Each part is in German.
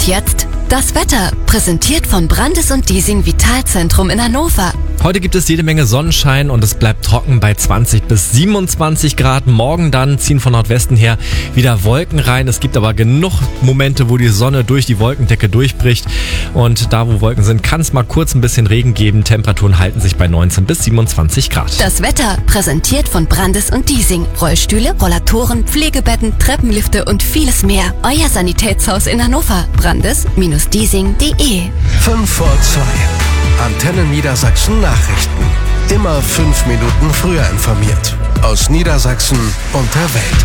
jetzt das Wetter, präsentiert von Brandes & Diesing Vitalzentrum in Hannover. Heute gibt es jede Menge Sonnenschein und es bleibt trocken bei 20 bis 27 Grad. Morgen dann ziehen von Nordwesten her wieder Wolken rein. Es gibt aber genug Momente, wo die Sonne durch die Wolkendecke durchbricht. Und da, wo Wolken sind, kann es mal kurz ein bisschen Regen geben. Temperaturen halten sich bei 19 bis 27 Grad. Das Wetter, präsentiert von Brandes & Diesing. Rollstühle, Rollatoren, Pflegebetten, Treppenlifte und vieles mehr. Euer Sanitätshaus in Hannover. brandes-diesing.de 5 vor 2. Antenne Niedersachsen Nachrichten. Immer 5 Minuten früher informiert. Aus Niedersachsen und der Welt.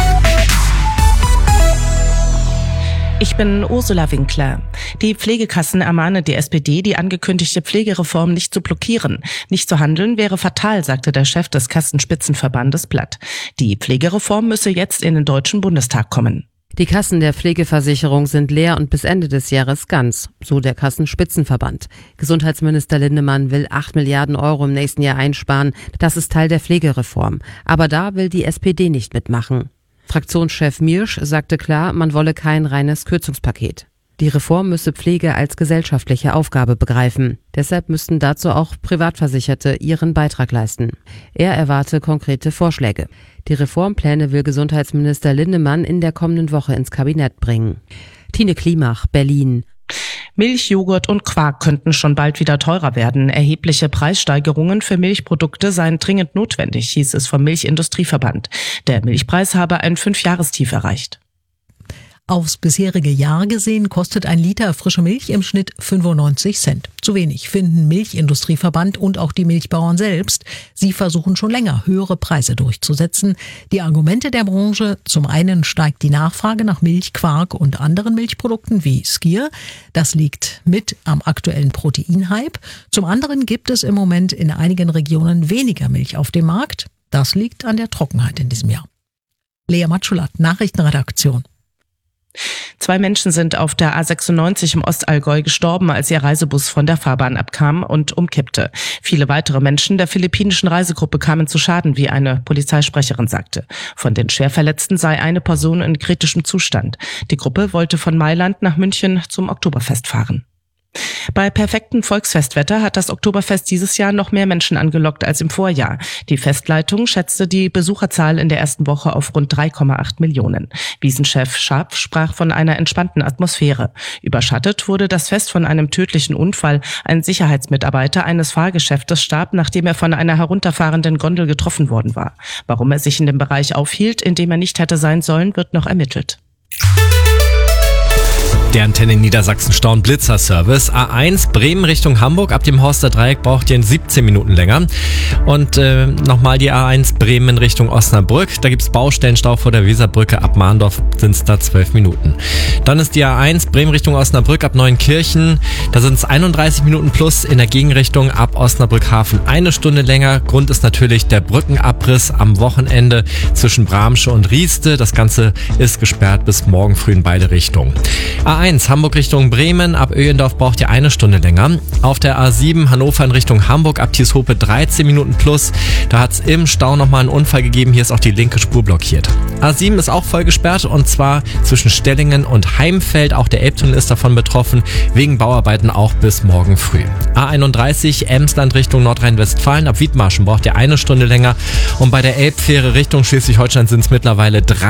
Ich bin Ursula Winkler. Die Pflegekassen ermahnen die SPD, die angekündigte Pflegereform nicht zu blockieren. Nicht zu handeln wäre fatal, sagte der Chef des Kassenspitzenverbandes Blatt. Die Pflegereform müsse jetzt in den Deutschen Bundestag kommen. Die Kassen der Pflegeversicherung sind leer und bis Ende des Jahres ganz, so der Kassenspitzenverband. Gesundheitsminister Lindemann will 8 Milliarden Euro im nächsten Jahr einsparen. Das ist Teil der Pflegereform. Aber da will die SPD nicht mitmachen. Fraktionschef Miersch sagte klar, man wolle kein reines Kürzungspaket. Die Reform müsse Pflege als gesellschaftliche Aufgabe begreifen. Deshalb müssten dazu auch Privatversicherte ihren Beitrag leisten. Er erwarte konkrete Vorschläge. Die Reformpläne will Gesundheitsminister Lindemann in der kommenden Woche ins Kabinett bringen. Tine Klimach, Berlin. Milch, Joghurt und Quark könnten schon bald wieder teurer werden. Erhebliche Preissteigerungen für Milchprodukte seien dringend notwendig, hieß es vom Milchindustrieverband. Der Milchpreis habe ein 5-Jahrestief erreicht. Aufs bisherige Jahr gesehen kostet ein Liter frische Milch im Schnitt 95 Cent. Zu wenig, finden Milchindustrieverband und auch die Milchbauern selbst. Sie versuchen schon länger, höhere Preise durchzusetzen. Die Argumente der Branche: zum einen steigt die Nachfrage nach Milch, Quark und anderen Milchprodukten wie Skyr. Das liegt mit am aktuellen Proteinhype. Zum anderen gibt es im Moment in einigen Regionen weniger Milch auf dem Markt. Das liegt an der Trockenheit in diesem Jahr. Lea Matschulat, Nachrichtenredaktion. 2 Menschen sind auf der A96 im Ostallgäu gestorben, als ihr Reisebus von der Fahrbahn abkam und umkippte. Viele weitere Menschen der philippinischen Reisegruppe kamen zu Schaden, wie eine Polizeisprecherin sagte. Von den Schwerverletzten sei eine Person in kritischem Zustand. Die Gruppe wollte von Mailand nach München zum Oktoberfest fahren. Bei perfektem Volksfestwetter hat das Oktoberfest dieses Jahr noch mehr Menschen angelockt als im Vorjahr. Die Festleitung schätzte die Besucherzahl in der ersten Woche auf rund 3,8 Millionen. Wiesenchef Scharpf sprach von einer entspannten Atmosphäre. Überschattet wurde das Fest von einem tödlichen Unfall. Ein Sicherheitsmitarbeiter eines Fahrgeschäftes starb, nachdem er von einer herunterfahrenden Gondel getroffen worden war. Warum er sich in dem Bereich aufhielt, in dem er nicht hätte sein sollen, wird noch ermittelt. Der Antenne Niedersachsen Stau- und Blitzer-Service. A1 Bremen Richtung Hamburg. Ab dem Horster Dreieck braucht ihr 17 Minuten länger. Und nochmal die A1 Bremen Richtung Osnabrück. Da gibt's Baustellenstau vor der Weserbrücke. Ab Mahndorf sind's da 12 Minuten. Dann ist die A1 Bremen Richtung Osnabrück ab Neunkirchen. Da sind's 31 Minuten plus in der Gegenrichtung ab Osnabrück-Hafen 1 Stunde länger. Grund ist natürlich der Brückenabriss am Wochenende zwischen Bramsche und Rieste. Das Ganze ist gesperrt bis morgen früh in beide Richtungen. A1 Hamburg Richtung Bremen, ab Öhendorf braucht ihr 1 Stunde länger. Auf der A7 Hannover in Richtung Hamburg, ab Tieshope 13 Minuten plus. Da hat es im Stau nochmal einen Unfall gegeben, hier ist auch die linke Spur blockiert. A7 ist auch voll gesperrt und zwar zwischen Stellingen und Heimfeld. Auch der Elbtunnel ist davon betroffen, wegen Bauarbeiten auch bis morgen früh. A31 Emsland Richtung Nordrhein-Westfalen, ab Wiedmarschen braucht ihr 1 Stunde länger. Und bei der Elbfähre Richtung Schleswig-Holstein sind es mittlerweile 3